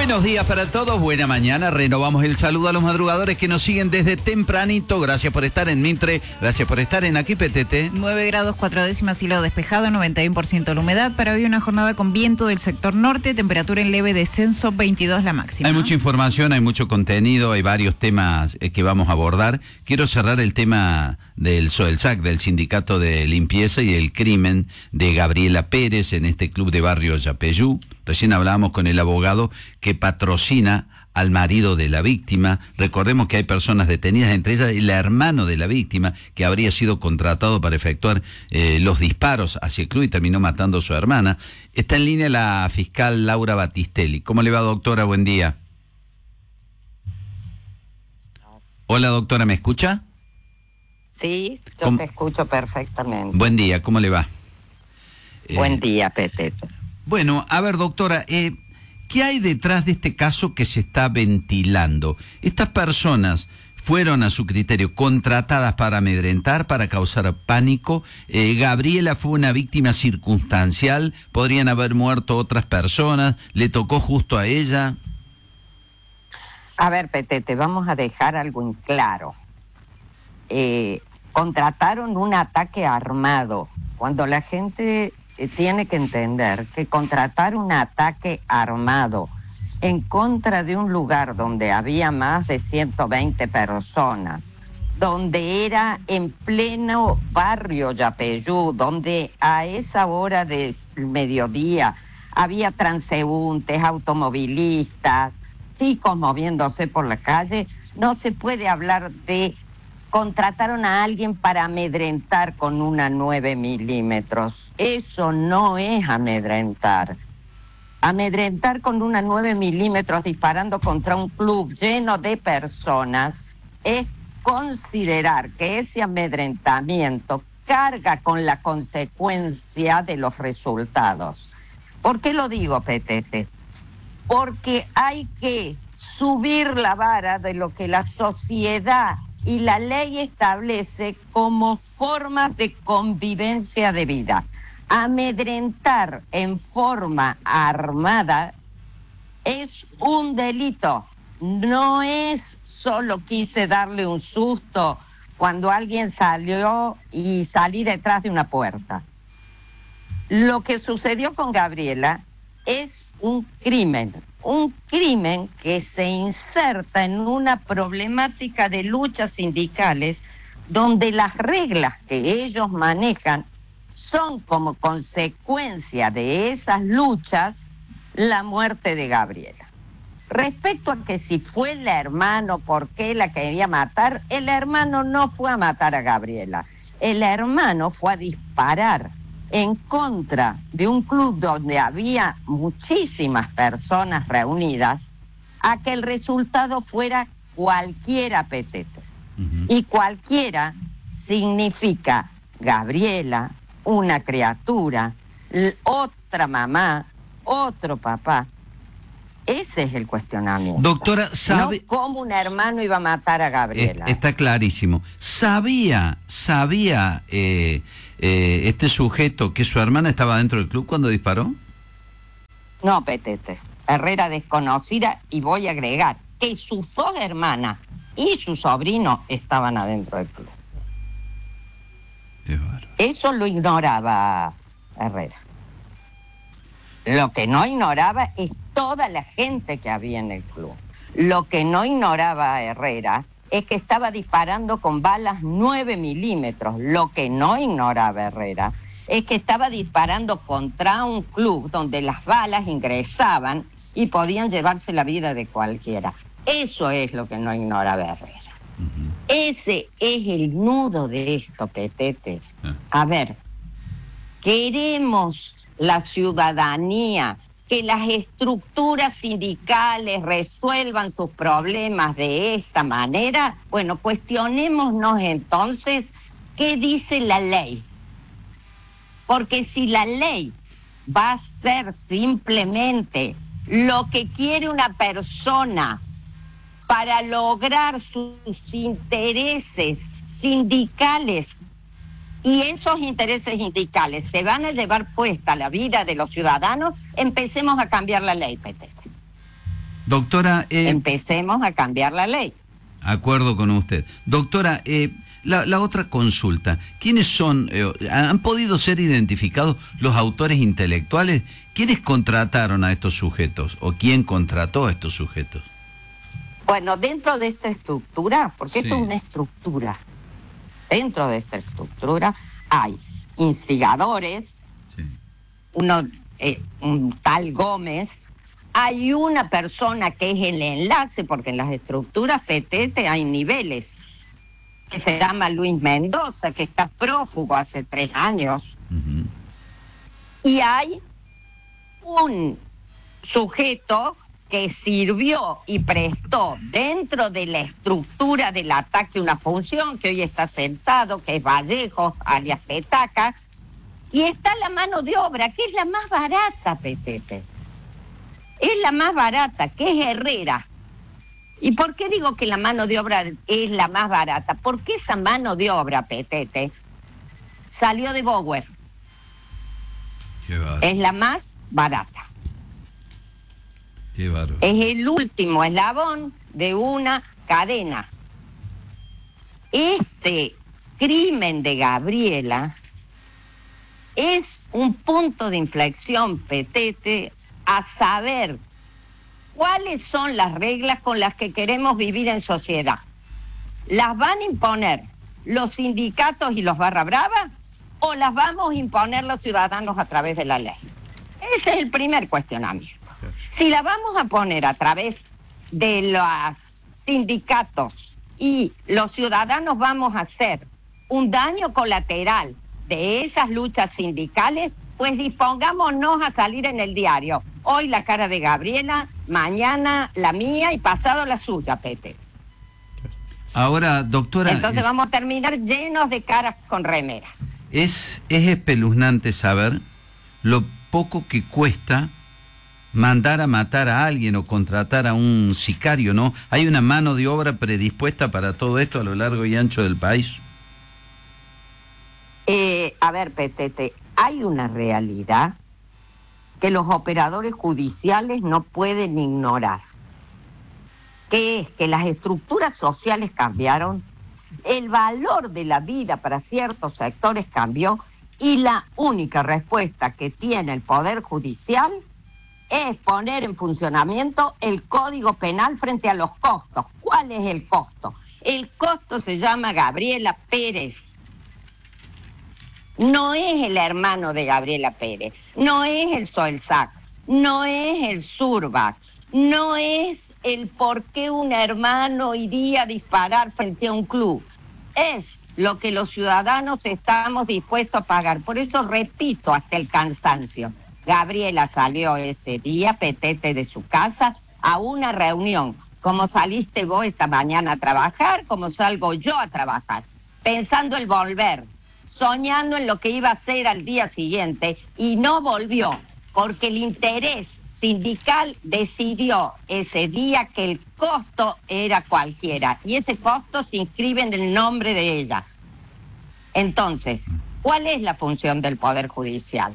Buenos días para todos, buena mañana. Renovamos el saludo a los madrugadores que nos siguen desde tempranito. Gracias por estar en Mitre, gracias por estar en Aquí PTT. 9 grados 4 décimas, cielo despejado, 91% la humedad. Para hoy una jornada con viento del sector norte, temperatura en leve descenso, 22 la máxima. Hay mucha información, hay mucho contenido, hay varios temas que vamos a abordar. Quiero cerrar el tema del SOELSAC, del Sindicato de Limpieza y el crimen de Gabriela Pérez en este club de barrio Yapeyú. Recién hablábamos con el abogado que patrocina al marido de la víctima. Recordemos que hay personas detenidas, entre ellas el hermano de la víctima, que habría sido contratado para efectuar los disparos hacia el club y terminó matando a su hermana. Está en línea la fiscal Laura Battistelli. ¿Cómo le va, doctora? Buen día. Hola, doctora, ¿me escucha? Sí, yo te escucho perfectamente. Buen día, ¿cómo le va? Buen día, Petete. Bueno, a ver, doctora, ¿qué hay detrás de este caso que se está ventilando? ¿Estas personas fueron, a su criterio, contratadas para amedrentar, para causar pánico? ¿Gabriela fue una víctima circunstancial? ¿Podrían haber muerto otras personas? ¿Le tocó justo a ella? A ver, Petete, vamos a dejar algo en claro. Contrataron un ataque armado. Cuando la gente tiene que entender que contratar un ataque armado en contra de un lugar donde había más de 120 personas, donde era en pleno barrio Yapeyú, donde a esa hora del mediodía había transeúntes, automovilistas, chicos moviéndose por la calle, no se puede hablar de contrataron a alguien para amedrentar con una 9 milímetros. Eso no es amedrentar. Amedrentar con una 9 milímetros disparando contra un club lleno de personas es considerar que ese amedrentamiento carga con la consecuencia de los resultados. ¿Por qué lo digo, Petete? Porque hay que subir la vara de lo que la sociedad y la ley establece como formas de convivencia de vida. Amedrentar en forma armada es un delito. No es solo quise darle un susto cuando alguien salió y salí detrás de una puerta. Lo que sucedió con Gabriela es un crimen que se inserta en una problemática de luchas sindicales donde las reglas que ellos manejan son como consecuencia de esas luchas la muerte de Gabriela. Respecto a que si fue el hermano, por qué la quería matar, el hermano no fue a matar a Gabriela, el hermano fue a disparar en contra de un club donde había muchísimas personas reunidas, a que el resultado fuera cualquiera, Petete. Y cualquiera significa Gabriela, una criatura, otra mamá, otro papá. Ese es el cuestionamiento. Doctora, ¿sabe? No cómo un hermano iba a matar a Gabriela. Está clarísimo. ¿Sabía este sujeto que su hermana estaba dentro del club cuando disparó? No, Petete. Herrera desconocida, y voy a agregar que sus dos hermanas y su sobrino estaban adentro del club. Eso lo ignoraba Herrera. Lo que no ignoraba es toda la gente que había en el club. Lo que no ignoraba Herrera es que estaba disparando con balas 9 milímetros. Lo que no ignoraba Herrera es que estaba disparando contra un club donde las balas ingresaban y podían llevarse la vida de cualquiera. Eso es lo que no ignoraba Herrera. Ese es el nudo de esto, Petete. A ver, queremos la ciudadanía, que las estructuras sindicales resuelvan sus problemas de esta manera. Bueno, cuestionémonos entonces qué dice la ley. Porque si la ley va a ser simplemente lo que quiere una persona para lograr sus intereses sindicales, y esos intereses sindicales se van a llevar puesta la vida de los ciudadanos, empecemos a cambiar la ley, Petete. Doctora... Empecemos a cambiar la ley. Acuerdo con usted. Doctora, la otra consulta. ¿Quiénes son, han podido ser identificados los autores intelectuales? ¿Quiénes contrataron a estos sujetos? ¿O quién contrató a estos sujetos? Bueno, dentro de esta estructura, porque Sí. esto es una estructura, dentro de esta estructura hay instigadores, Sí. un tal Gómez, hay una persona que es el enlace, porque en las estructuras PTT hay niveles, que se llama Luis Mendoza, que está prófugo hace 3 años, Uh-huh. y hay un sujeto que sirvió y prestó dentro de la estructura del ataque una función, que hoy está sentado, que es Vallejo, alias Petaca, y está la mano de obra, que es la más barata, PTT. Es la más barata, que es Herrera. ¿Y por qué digo que la mano de obra es la más barata? Porque esa mano de obra, PTT, salió de Bower. Qué bárbaro. Es la más barata. Qué bárbaro. Es el último eslabón de una cadena. Este crimen de Gabriela es un punto de inflexión, PTT, a saber cuáles son las reglas con las que queremos vivir en sociedad. ¿Las van a imponer los sindicatos y los barra brava o las vamos a imponer los ciudadanos a través de la ley? Ese es el primer cuestionamiento. Si la vamos a poner a través de los sindicatos y los ciudadanos vamos a hacer un daño colateral de esas luchas sindicales, pues dispongámonos a salir en el diario. Hoy la cara de Gabriela, mañana la mía y pasado la suya, Pete. Ahora, doctora... Entonces vamos a terminar llenos de caras con remeras. Es espeluznante saber lo poco que cuesta mandar a matar a alguien o contratar a un sicario, ¿no? ¿Hay una mano de obra predispuesta para todo esto a lo largo y ancho del país? A ver, Petete, hay una realidad que los operadores judiciales no pueden ignorar, que es que las estructuras sociales cambiaron, el valor de la vida para ciertos sectores cambió y la única respuesta que tiene el Poder Judicial es poner en funcionamiento el Código Penal frente a los costos. ¿Cuál es el costo? El costo se llama Gabriela Pérez. No es el hermano de Gabriela Pérez, no es el Soelsac, no es el Surbac, no es el por qué un hermano iría a disparar frente a un club. Es lo que los ciudadanos estamos dispuestos a pagar. Por eso repito hasta el cansancio. Gabriela salió ese día, Petete, de su casa, a una reunión. Como saliste vos esta mañana a trabajar, como salgo yo a trabajar, pensando en volver, soñando en lo que iba a hacer al día siguiente, y no volvió, porque el interés sindical decidió ese día que el costo era cualquiera, y ese costo se inscribe en el nombre de ella. Entonces, ¿cuál es la función del Poder Judicial?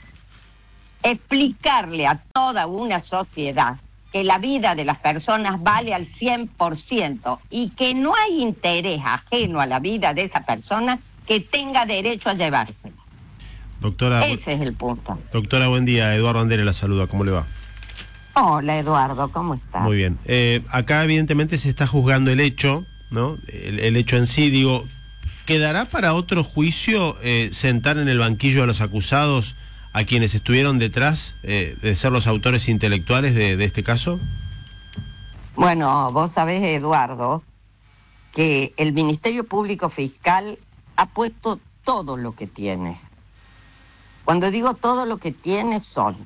Explicarle a toda una sociedad que la vida de las personas vale al 100% y que no hay interés ajeno a la vida de esa persona que tenga derecho a llevársela. Doctora, ese es el punto. Doctora, buen día. Eduardo Andere la saluda. ¿Cómo le va? Hola, Eduardo, ¿cómo estás? Muy bien. Acá evidentemente se está juzgando el hecho, ¿no? El hecho en sí, digo, ¿quedará para otro juicio sentar en el banquillo a los acusados a quienes estuvieron detrás de ser los autores intelectuales de este caso? Bueno, vos sabés, Eduardo, que el Ministerio Público Fiscal ha puesto todo lo que tiene. Cuando digo todo lo que tiene son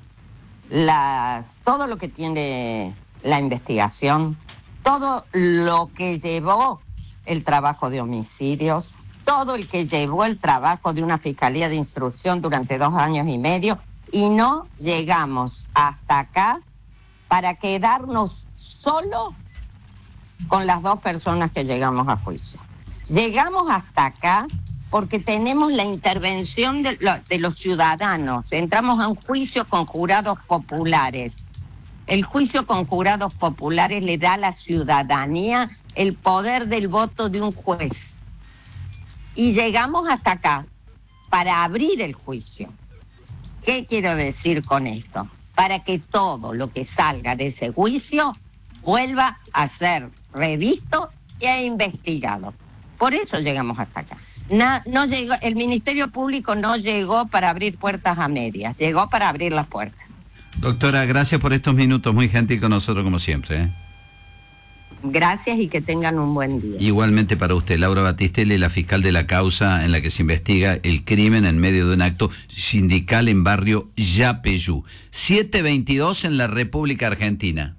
todo lo que tiene la investigación, todo lo que llevó el trabajo de homicidios, todo el que llevó el trabajo de una fiscalía de instrucción durante 2 años y medio, y no llegamos hasta acá para quedarnos solo con las 2 personas que llegamos a juicio. Llegamos hasta acá porque tenemos la intervención de los ciudadanos. Entramos a un juicio con jurados populares. El juicio con jurados populares le da a la ciudadanía el poder del voto de un juez. Y llegamos hasta acá para abrir el juicio. ¿Qué quiero decir con esto? Para que todo lo que salga de ese juicio vuelva a ser revisto e investigado. Por eso llegamos hasta acá. No llegó, el Ministerio Público no llegó para abrir puertas a medias, llegó para abrir las puertas. Doctora, gracias por estos minutos, muy gentil con nosotros como siempre. Gracias y que tengan un buen día. Igualmente para usted, Laura Batistelli, la fiscal de la causa en la que se investiga el crimen en medio de un acto sindical en barrio Yapeyú. 7:22 en la República Argentina.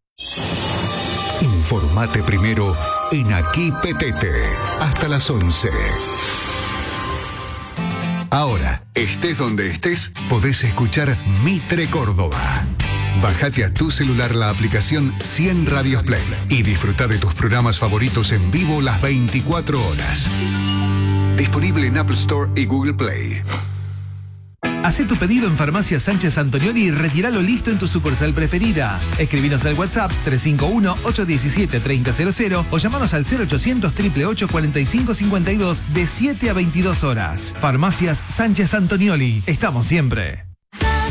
Informate primero en Aquí Petete, hasta las 11. Ahora, estés donde estés, podés escuchar Mitre Córdoba. Bájate a tu celular la aplicación 100 Radios Play y disfruta de tus programas favoritos en vivo las 24 horas. Disponible en Apple Store y Google Play. Hacé tu pedido en Farmacia Sánchez Antonioli y retíralo listo en tu sucursal preferida. Escribinos al WhatsApp 351-817-3000 o llamanos al 0800-888-4552 de 7 a 22 horas. Farmacias Sánchez Antonioli. Estamos siempre.